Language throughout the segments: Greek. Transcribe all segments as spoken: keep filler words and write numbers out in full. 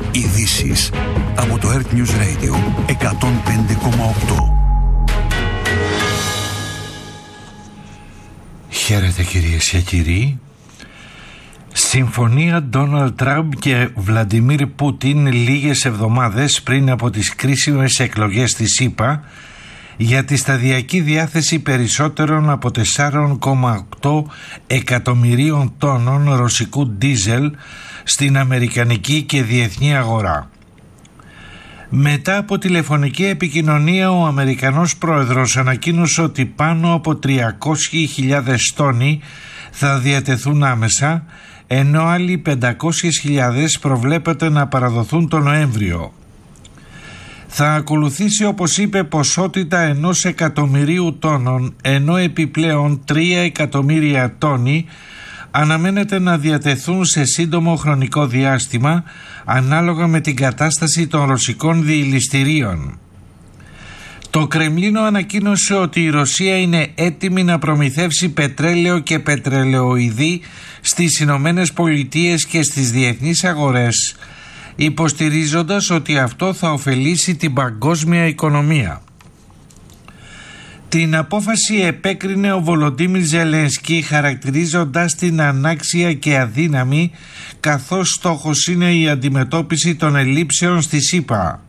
Ειδήσεις από το Earth News Radio εκατόν πέντε κόμμα οκτώ. Χαίρετε κυρίες και κύριοι. Συμφωνία Ντόναλντ Τραμπ και Βλαντιμίρ Πούτιν λίγες εβδομάδες πριν από τις κρίσιμες εκλογές της ΗΠΑ για τη σταδιακή διάθεση περισσότερων από τέσσερα κόμμα οκτώ εκατομμυρίων τόνων ρωσικού ντίζελ στην αμερικανική και διεθνή αγορά. Μετά από τηλεφωνική επικοινωνία, ο Αμερικανός πρόεδρος ανακοίνωσε ότι πάνω από τριακόσιες χιλιάδες τόνοι θα διατεθούν άμεσα, ενώ άλλοι πεντακόσιες χιλιάδες προβλέπεται να παραδοθούν τον Νοέμβριο. Θα ακολουθήσει, όπως είπε, ποσότητα ενός εκατομμυρίου τόνων, ενώ επιπλέον τρία εκατομμύρια τόνοι αναμένεται να διατεθούν σε σύντομο χρονικό διάστημα, ανάλογα με την κατάσταση των ρωσικών διηληστηρίων. Το Κρεμλίνο ανακοίνωσε ότι η Ρωσία είναι έτοιμη να προμηθεύσει πετρέλαιο και πετρελαιοειδή στις Ηνωμένες Πολιτείες και στις διεθνείς αγορές, υποστηρίζοντας ότι αυτό θα ωφελήσει την παγκόσμια οικονομία. Την απόφαση επέκρινε ο Βολοντίμιρ Ζελένσκι, χαρακτηρίζοντας την ανάξια και αδύναμη, καθώς στόχος είναι η αντιμετώπιση των ελλείψεων στη ΗΠΑ.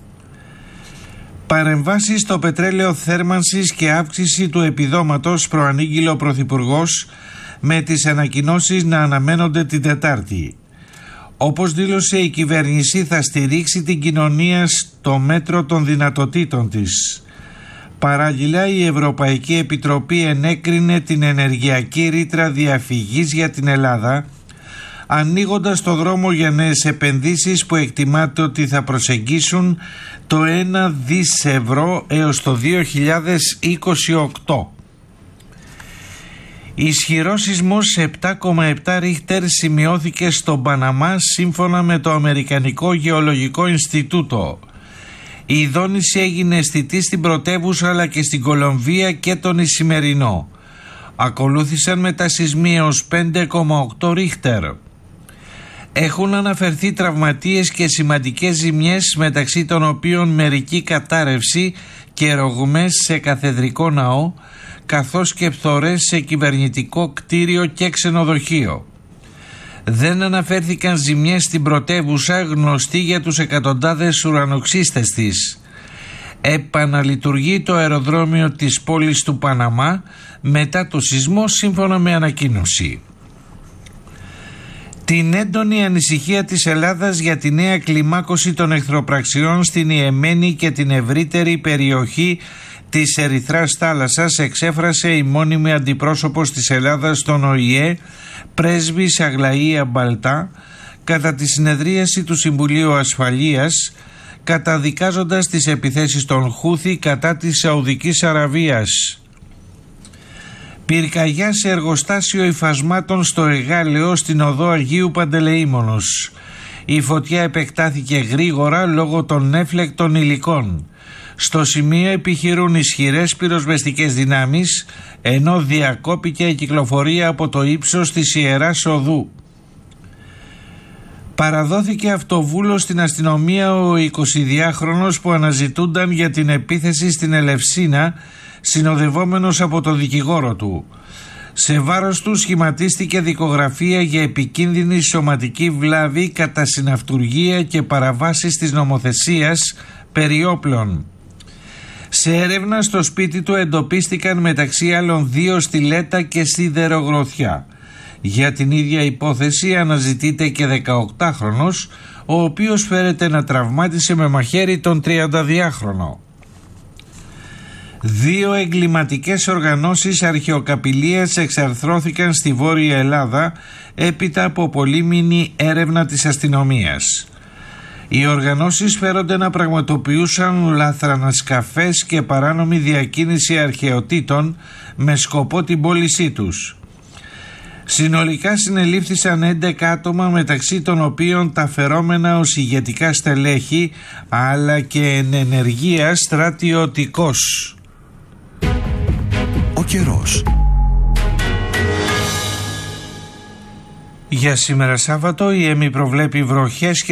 Παρεμβάσεις στο πετρέλαιο θέρμανσης και αύξηση του επιδόματος προανήγγειλε ο Πρωθυπουργός, με τις ανακοινώσεις να αναμένονται την Τετάρτη. Όπως δήλωσε, η κυβέρνηση θα στηρίξει την κοινωνία στο μέτρο των δυνατοτήτων της. Παράλληλα, η Ευρωπαϊκή Επιτροπή ενέκρινε την ενεργειακή ρήτρα διαφυγής για την Ελλάδα, ανοίγοντας το δρόμο για νέες επενδύσεις που εκτιμάται ότι θα προσεγγίσουν το ένα δισεκατομμύριο ευρώ έως το δύο χιλιάδες είκοσι οκτώ. Ισχυρός σεισμός επτά κόμμα επτά ρίχτερ σημειώθηκε στον Παναμά, σύμφωνα με το Αμερικανικό Γεωλογικό Ινστιτούτο. Η δόνηση έγινε αισθητή στην πρωτεύουσα αλλά και στην Κολομβία και τον Ισημερινό. Ακολούθησαν μετά σεισμοί έως πέντε κόμμα οκτώ ρίχτερ. Έχουν αναφερθεί τραυματίες και σημαντικές ζημιές, μεταξύ των οποίων μερική κατάρρευση και ρογμές σε καθεδρικό ναό, καθώς και φθορές σε κυβερνητικό κτίριο και ξενοδοχείο. Δεν αναφέρθηκαν ζημιές στην πρωτεύουσα, γνωστή για τους εκατοντάδες ουρανοξύστες της. Επαναλειτουργεί το αεροδρόμιο της πόλης του Παναμά μετά το σεισμό, σύμφωνα με ανακοίνωση. Την έντονη ανησυχία της Ελλάδας για τη νέα κλιμάκωση των εχθροπραξιών στην Ιεμένη και την ευρύτερη περιοχή της Ερυθράς θάλασσας εξέφρασε η μόνιμη αντιπρόσωπος της Ελλάδας στον Ο Η Ε, πρέσβης Αγλαία Μπαλτά, κατά τη συνεδρίαση του Συμβουλίου Ασφαλείας, καταδικάζοντας τις επιθέσεις των Χούθη κατά της Σαουδικής Αραβίας. Πυρκαγιά σε εργοστάσιο υφασμάτων στο Εγάλεο στην οδό Αγίου Παντελεήμονος. Η φωτιά επεκτάθηκε γρήγορα λόγω των έφλεκτων υλικών. Στο σημείο επιχειρούν ισχυρές πυροσβεστικές δυνάμεις, ενώ διακόπηκε η κυκλοφορία από το ύψος της Ιεράς Οδού. Παραδόθηκε αυτοβούλος στην αστυνομία ο εικοσιδυάχρονος που αναζητούνταν για την επίθεση στην Ελευσίνα, συνοδευόμενος από το δικηγόρο του. Σε βάρος του σχηματίστηκε δικογραφία για επικίνδυνη σωματική βλάβη κατά συναυτουργία και παραβάσεις της νομοθεσίας περί όπλων. Σε έρευνα στο σπίτι του εντοπίστηκαν μεταξύ άλλων δύο στιλέτα και σιδερογροθιά. Για την ίδια υπόθεση αναζητείται και δεκαοκτάχρονος, ο οποίος φέρεται να τραυμάτισε με μαχαίρι τον τριανταδυάχρονο. Δύο εγκληματικές οργανώσεις αρχαιοκαπηλείας εξαρθρώθηκαν στη Βόρεια Ελλάδα έπειτα από πολύμηνη έρευνα της αστυνομίας. Οι οργανώσεις φέρονται να πραγματοποιούσαν λαθρανασκαφές και παράνομη διακίνηση αρχαιοτήτων με σκοπό την πώλησή τους. Συνολικά συνελήφθησαν έντεκα άτομα, μεταξύ των οποίων τα φερόμενα ως ηγετικά στελέχη αλλά και εν ενεργεία στρατιωτικός. Ο καιρός. Για σήμερα Σάββατο η ΕΜΗ προβλέπει βροχές και